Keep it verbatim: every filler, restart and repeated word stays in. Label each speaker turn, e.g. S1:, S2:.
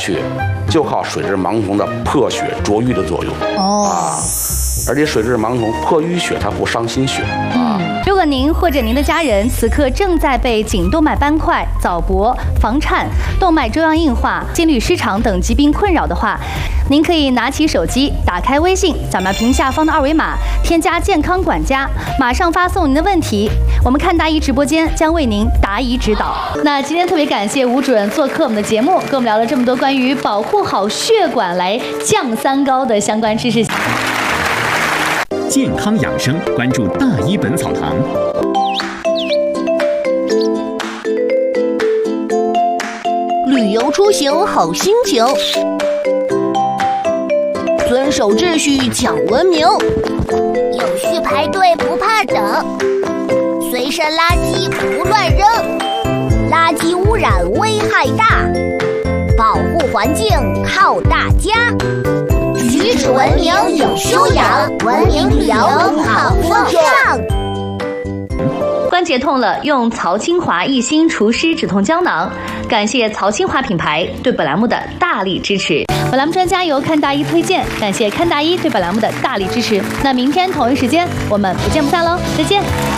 S1: 去，就靠水质盲童的破血灼瘀的作用。哦。啊。 而且水质盲童破淤血，它不伤心血啊。
S2: 嗯，如果您或者您的家人此刻正在被颈动脉斑块、早搏、房颤、动脉粥样硬化、心律失常等疾病困扰的话，您可以拿起手机，打开微信，扫描屏下方的二维码，添加健康管家，马上发送您的问题，我们看大医直播间将为您答疑指导。那今天特别感谢吴主任做客我们的节目，跟我们聊了这么多关于保护好血管来降三高的相关知识。
S3: 健康养生，关注大医本草堂。
S4: 旅游出行好心情，遵守秩序讲文明，
S5: 有序排队不怕等，随身垃圾不乱扔，垃圾污染危害大，保护环境靠大家。 举止文明有修养，文明旅游好风尚。
S2: 关节痛了，用曹清华一心除湿止痛胶囊。感谢曹清华品牌对本栏目的大力支持。本栏目专家由看大医推荐，感谢看大医对本栏目的大力支持。那明天同一时间我们不见不散喽，再见。